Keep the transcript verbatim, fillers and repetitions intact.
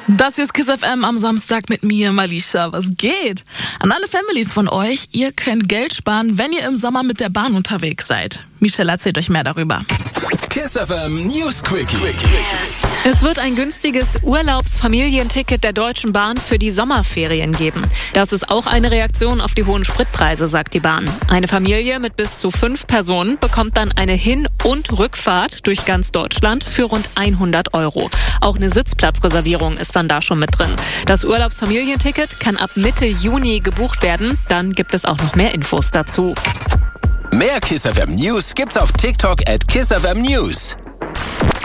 Das hier ist Kiss F M am Samstag mit mir, Malisha. Was geht? An alle Families von euch, ihr könnt Geld sparen, wenn ihr im Sommer mit der Bahn unterwegs seid. Michelle erzählt euch mehr darüber. Kiss F M News Quickie. Es wird ein günstiges Urlaubsfamilienticket der Deutschen Bahn für die Sommerferien geben. Das ist auch eine Reaktion auf die hohen Spritpreise, sagt die Bahn. Eine Familie mit bis zu fünf Personen bekommt dann eine Hin- und Rückfahrt durch ganz Deutschland für rund hundert Euro. Auch eine Sitzplatzreservierung ist dann da schon mit drin. Das Urlaubsfamilienticket kann ab Mitte Juni gebucht werden. Dann gibt es auch noch mehr Infos dazu. Mehr Kiss F M News gibt's auf TikTok at Kiss F M News.